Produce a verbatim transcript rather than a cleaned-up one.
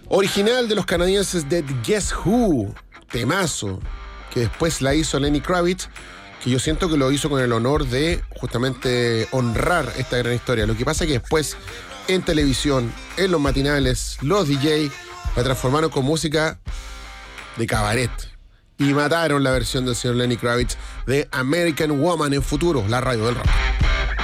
Original de los canadienses de Guess Who, temazo, que después la hizo Lenny Kravitz, que yo siento que lo hizo con el honor de justamente honrar esta gran historia. Lo que pasa es que después, en televisión, en los matinales, los D J la transformaron con música de cabaret y mataron la versión del señor Lenny Kravitz de American Woman en futuro, la radio del rock.